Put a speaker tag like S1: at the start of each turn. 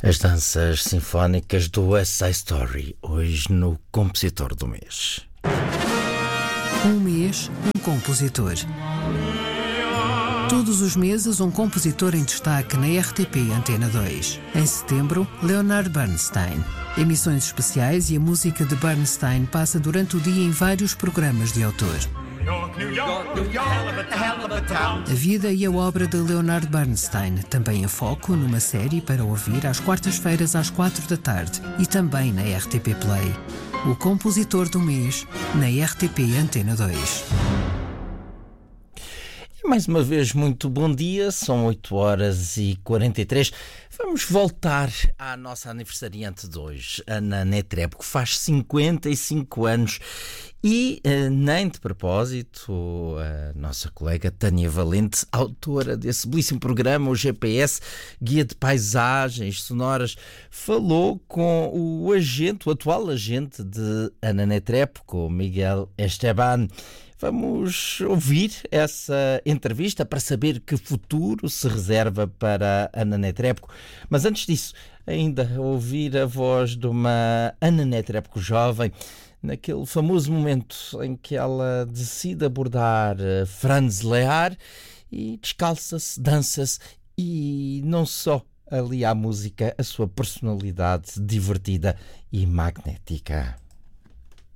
S1: As danças sinfónicas do West Side Story, hoje no Compositor do Mês.
S2: Um mês, um compositor. Todos os meses, um compositor em destaque na RTP Antena 2. Em setembro, Leonard Bernstein. Emissões especiais e a música de Bernstein passa durante o dia em vários programas de autor. A vida e a obra de Leonard Bernstein, também em foco numa série para ouvir às quartas-feiras às 4 da tarde e também na RTP Play. O Compositor do Mês, na RTP Antena 2.
S1: Mais uma vez, muito bom dia, são 8h43. Vamos voltar à nossa aniversariante de hoje, Ana Netrebko, que faz 55 anos. E, nem de propósito, a nossa colega Tânia Valente, autora desse belíssimo programa, o GPS, Guia de Paisagens Sonoras, falou com o atual agente de Ana Netrebko, Miguel Esteban. Vamos ouvir essa entrevista para saber que futuro se reserva para Ana Netrebko. Mas antes disso, ainda ouvir a voz de uma Ana Netrebko jovem, naquele famoso momento em que ela decide abordar Franz Lehár e descalça-se, dança-se e não só ali à música, a sua personalidade divertida e magnética.